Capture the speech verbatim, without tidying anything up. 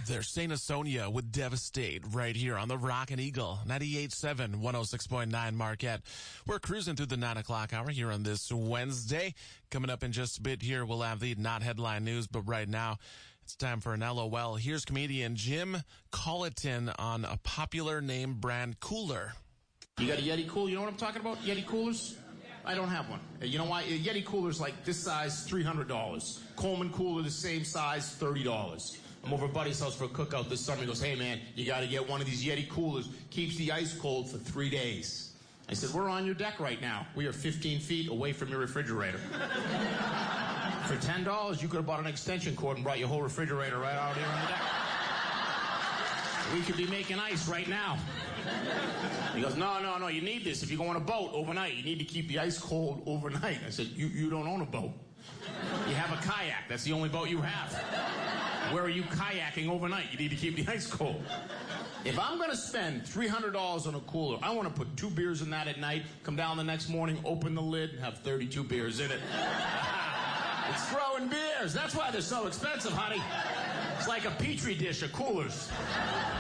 There's Saint Asonia with Devastate right here on the Rockin' Eagle, ninety-eight point seven, one oh six point nine Marquette. We're cruising through the nine o'clock hour here on this Wednesday. Coming up in just a bit here, we'll have the not headline news, but right now it's time for an L O L. Here's comedian Jim Colleton on a popular name brand cooler. You got a Yeti cooler? You know what I'm talking about? Yeti coolers? I don't have one. You know why? A Yeti cooler's like this size, three hundred dollars. Coleman cooler, the same size, thirty dollars. I'm over at Buddy's house for a cookout this summer. He goes, hey, man, you got to get one of these Yeti coolers. Keeps the ice cold for three days. I said, we're on your deck right now. We are fifteen feet away from your refrigerator. For ten dollars, you could have bought an extension cord and brought your whole refrigerator right out here on the deck. We could be making ice right now. He goes, no, no, no, you need this. If you go on a boat overnight, you need to keep the ice cold overnight. I said, you, you don't own a boat. You have a kayak. That's the only boat you have. Where are you kayaking overnight? You need to keep the ice cold. If I'm going to spend three hundred dollars on a cooler, I want to put two beers in that at night, come down the next morning, open the lid, and have thirty-two beers in it. It's throwing beers. That's why they're so expensive, honey. It's like a Petri dish of coolers.